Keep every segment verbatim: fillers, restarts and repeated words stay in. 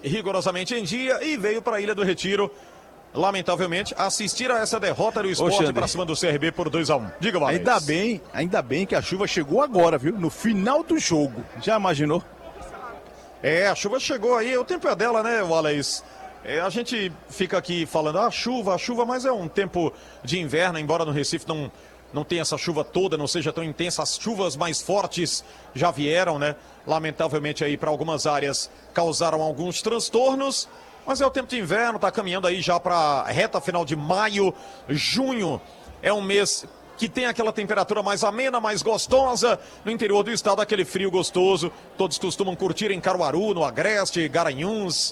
rigorosamente em dia e veio para a Ilha do Retiro, lamentavelmente, assistir a essa derrota do Sport para cima do C R B por dois a um. Diga, Wallace. Ainda bem, ainda bem que a chuva chegou agora, viu? No final do jogo. Já imaginou? É, a chuva chegou aí, o tempo é dela, né, Wallace? É, a gente fica aqui falando, ah, chuva, a chuva, mas é um tempo de inverno, embora no Recife não, não tenha essa chuva toda, não seja tão intensa, as chuvas mais fortes já vieram, né? Lamentavelmente aí para algumas áreas causaram alguns transtornos, mas é o tempo de inverno, tá caminhando aí já para a reta final de maio, junho, é um mês que tem aquela temperatura mais amena, mais gostosa, no interior do estado, aquele frio gostoso, todos costumam curtir em Caruaru, no Agreste, Garanhuns,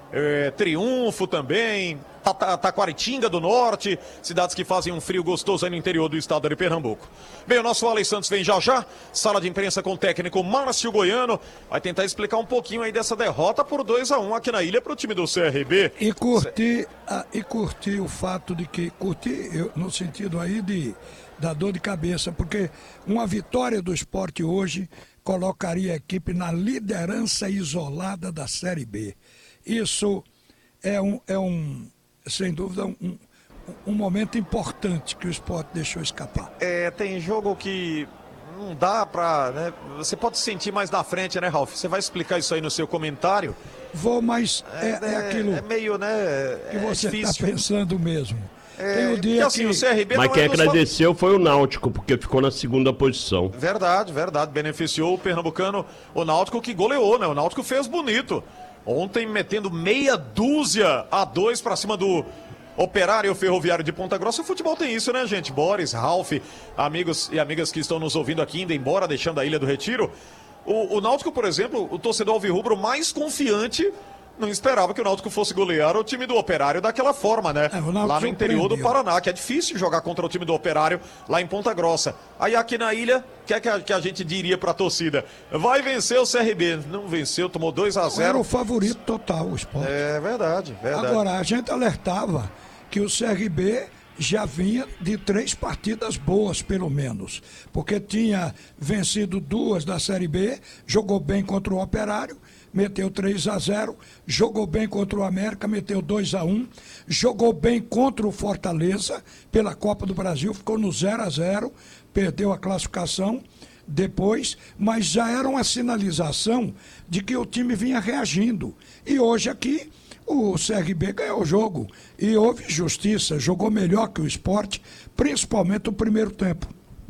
é, Triunfo também, Taquaritinga do Norte, cidades que fazem um frio gostoso aí no interior do estado de Pernambuco. Bem, o nosso Wallace Santos vem já já, sala de imprensa com o técnico Márcio Goiano, vai tentar explicar um pouquinho aí dessa derrota por dois a um aqui na ilha para o time do C R B. E curtir, a, e curtir o fato de que, curtir eu, no sentido aí de da dor de cabeça, porque uma vitória do Sport hoje colocaria a equipe na liderança isolada da Série B. Isso é um, é um sem dúvida, um, um momento importante que o Sport deixou escapar. É, tem jogo que não dá pra, né, você pode sentir mais na frente, né, Ralf? Você vai explicar isso aí no seu comentário? Vou, mas é, é, é aquilo é meio, né, que você está difícil. pensando mesmo. É, tem o dia assim, que... o C R B Mas não quem é dos... agradeceu foi o Náutico, porque ficou na segunda posição. Verdade, verdade. Beneficiou o pernambucano, o Náutico, que goleou, né? O Náutico fez bonito. Ontem metendo meia dúzia a dois para cima do Operário Ferroviário de Ponta Grossa. O futebol tem isso, né, gente? Boris, Ralf, amigos e amigas que estão nos ouvindo aqui, indo embora, deixando a Ilha do Retiro. O, o Náutico, por exemplo, o torcedor alvirrubro mais confiante, não esperava que o Náutico fosse golear o time do Operário daquela forma, né? É, lá no interior do Paraná, que é difícil jogar contra o time do Operário lá em Ponta Grossa. Aí aqui na ilha, o que é que a, que a gente diria pra torcida? Vai vencer o C R B. Não venceu, tomou dois a zero. Era o favorito total, o Sport. É verdade, verdade. Agora, a gente alertava que o C R B já vinha de três partidas boas, pelo menos. Porque tinha vencido duas da Série B, jogou bem contra o Operário, meteu três a zero, jogou bem contra o América, meteu dois a um, jogou bem contra o Fortaleza, pela Copa do Brasil, ficou no zero a zero, perdeu a classificação depois, mas já era uma sinalização de que o time vinha reagindo. E hoje aqui, o C R B ganhou o jogo e houve justiça, jogou melhor que o Sport, principalmente o primeiro tempo.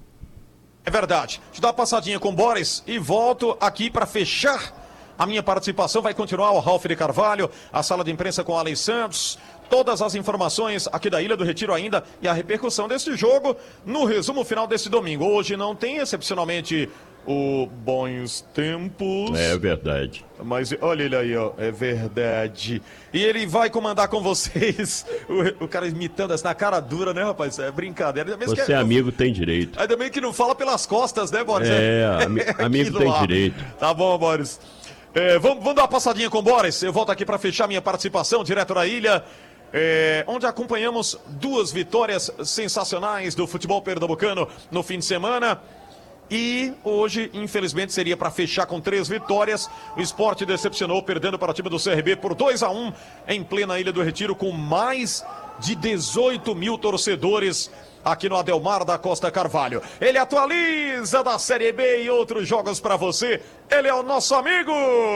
É verdade. Deixa eu dar uma passadinha com o Boris e volto aqui para fechar a minha participação. Vai continuar o Ralf de Carvalho, a sala de imprensa com o Alex Santos, todas as informações aqui da Ilha do Retiro ainda e a repercussão desse jogo no resumo final desse domingo. Hoje não tem, excepcionalmente, o Bons Tempos. É verdade. Mas olha ele aí, ó, é verdade. E ele vai comandar com vocês, o, o cara imitando essa na cara dura, né, rapaz? É brincadeira. Você que é amigo, tem direito. Ainda bem que não fala pelas costas, né, Boris? É, ami amigo tem lá. direito. Tá bom, Boris. É, vamos, vamos dar uma passadinha com o Boris. Eu volto aqui para fechar minha participação direto da ilha, é, onde acompanhamos duas vitórias sensacionais do futebol pernambucano no fim de semana. E hoje, infelizmente, seria para fechar com três vitórias. O Sport decepcionou, perdendo para o time do C R B por dois a um em plena Ilha do Retiro, com mais de dezoito mil torcedores aqui no Adelmar da Costa Carvalho. Ele atualiza da Série B e outros jogos para você. Ele é o nosso amigo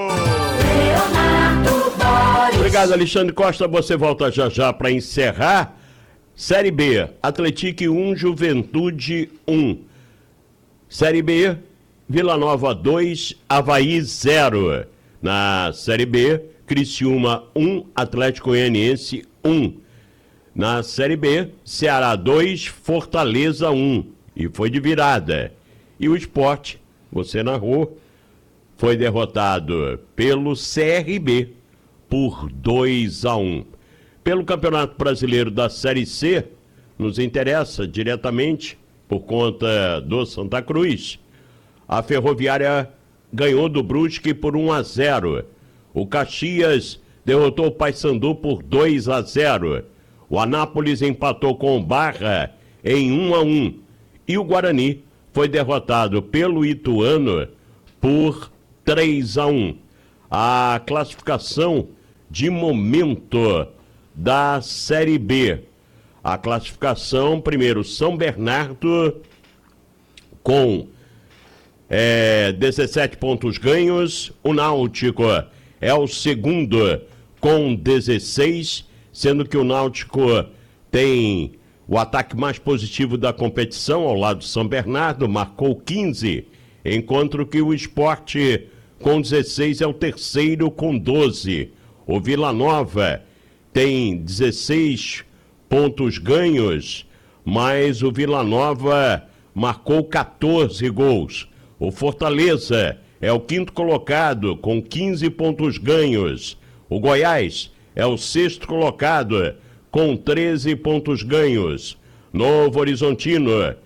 Leonardo Boris. Obrigado, Alexandre Costa. Você volta já já para encerrar. Série B, Atlético um, Juventude um. Série B, Vila Nova dois, Avaí zero. Na Série B, Criciúma um, Atlético Goianiense um. Na Série B, Ceará dois, Fortaleza um. E foi de virada. E o Sport, você narrou, foi derrotado pelo C R B por dois a um. Pelo Campeonato Brasileiro da Série C, nos interessa diretamente por conta do Santa Cruz. A Ferroviária ganhou do Brusque por um a zero. O Caxias derrotou o Paysandu por dois a zero. O Anápolis empatou com o Barra em um a um. E o Guarani foi derrotado pelo Ituano por três a um. A classificação de momento da Série B. A classificação, primeiro, São Bernardo com é, dezessete pontos ganhos. O Náutico é o segundo com dezesseis, sendo que o Náutico tem o ataque mais positivo da competição ao lado do São Bernardo, marcou quinze, enquanto que o Sport com dezesseis é o terceiro com doze. O Vila Nova tem dezesseis pontos ganhos, mas o Vila Nova marcou quatorze gols. O Fortaleza é o quinto colocado com quinze pontos ganhos. O Goiás é o sexto colocado com treze pontos ganhos. Novo Horizontino,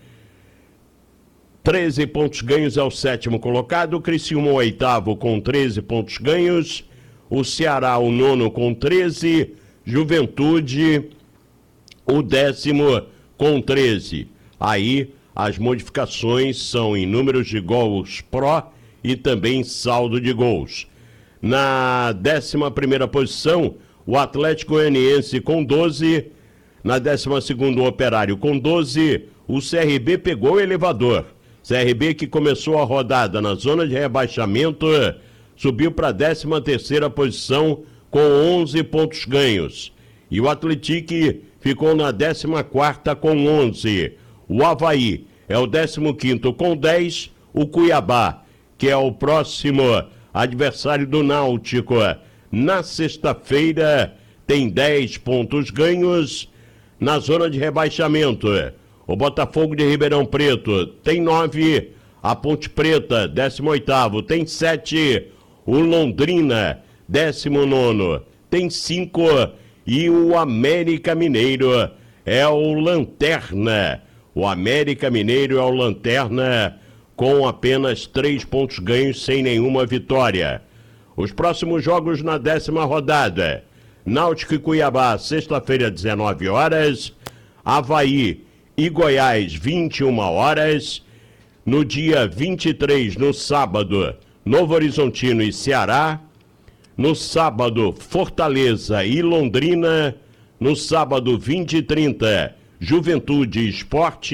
treze pontos ganhos, é o sétimo colocado. O Criciúma, o oitavo, com treze pontos ganhos. O Ceará, o nono, com treze. Juventude, o décimo, com treze. Aí, as modificações são em números de gols pró e também saldo de gols. Na décima primeira posição, o Atlético Goianiense com doze. Na décima segunda, o Operário com doze. O C R B pegou o elevador. C R B, que começou a rodada na zona de rebaixamento, subiu para a décima terceira posição com onze pontos ganhos. E o Atlético ficou na décima quarta com onze. O Avaí é o décimo quinto com dez. O Cuiabá, que é o próximo adversário do Náutico, na sexta-feira, tem dez pontos ganhos. Na zona de rebaixamento, o Botafogo de Ribeirão Preto tem nove. A Ponte Preta, décimo oitavo, tem sete. O Londrina, décimo nono, tem cinco. E o América Mineiro é o lanterna. O América Mineiro é o lanterna com apenas três pontos ganhos, sem nenhuma vitória. Os próximos jogos na décima rodada: Náutico e Cuiabá, sexta-feira, dezenove horas. Avaí e Goiás, vinte e uma horas. No dia vinte e três, no sábado, Novo Horizontino e Ceará. No sábado, Fortaleza e Londrina. No sábado, vinte e trinta, Juventude e Sport.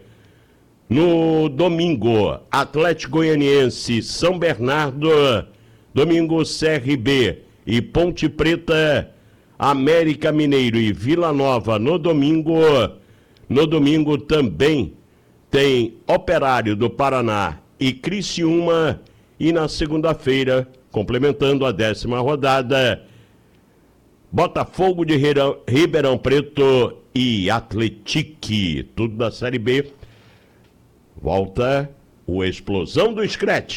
No domingo, Atlético Goianiense, São Bernardo. Domingo, C R B e Ponte Preta. América Mineiro e Vila Nova no domingo. No domingo também tem Operário do Paraná e Criciúma. E na segunda-feira, complementando a décima rodada, Botafogo de Ribeirão Preto e Atlético, tudo da Série B. Volta o Explosão do Scratch.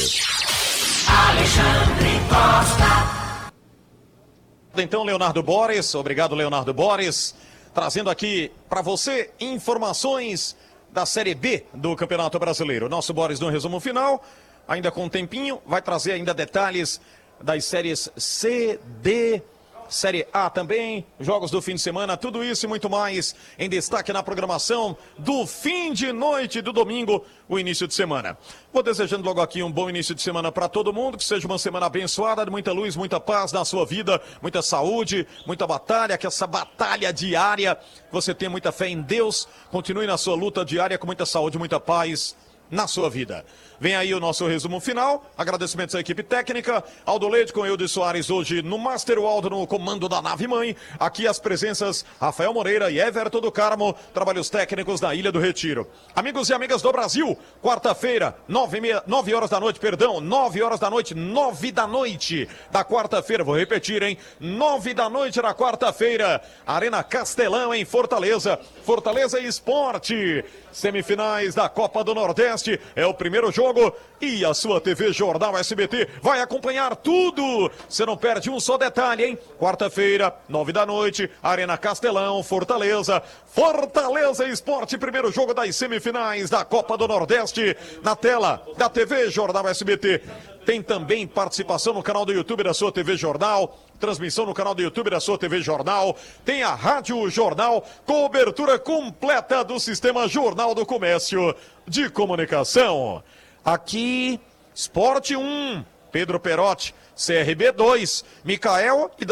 Alexandre Costa. Então, Leonardo Boris, obrigado, Leonardo Boris, trazendo aqui para você informações da Série B do Campeonato Brasileiro. Nosso Boris no resumo final, ainda com um tempinho, vai trazer ainda detalhes das séries C, D, Série A também, jogos do fim de semana, tudo isso e muito mais em destaque na programação do fim de noite do domingo, o início de semana. Vou desejando logo aqui um bom início de semana para todo mundo, que seja uma semana abençoada, de muita luz, muita paz na sua vida, muita saúde, muita batalha, que essa batalha diária, você tenha muita fé em Deus, continue na sua luta diária com muita saúde, muita paz na sua vida. Vem aí o nosso resumo final, agradecimentos à equipe técnica, Aldo Leite com Eudes Soares hoje no Master, o Aldo no comando da nave mãe, aqui as presenças Rafael Moreira e Everton do Carmo, trabalhos técnicos da Ilha do Retiro. Amigos e amigas do Brasil, quarta-feira, nove, meia, nove horas da noite, perdão, nove horas da noite, nove da noite da quarta-feira, vou repetir, hein, nove da noite da quarta-feira, Arena Castelão em Fortaleza, Fortaleza Esporte, semifinais da Copa do Nordeste, é o primeiro jogo e a sua T V Jornal S B T vai acompanhar tudo. Você não perde um só detalhe, hein? Quarta-feira, nove da noite, Arena Castelão, Fortaleza. Fortaleza Esporte, primeiro jogo das semifinais da Copa do Nordeste, na tela da T V Jornal S B T. Tem também participação no canal do YouTube da sua T V Jornal, transmissão no canal do YouTube da sua T V Jornal, tem a Rádio Jornal, cobertura completa do Sistema Jornal do Comércio de Comunicação. Aqui, Sport um, Pedro Perotti, C R B dois, Micael e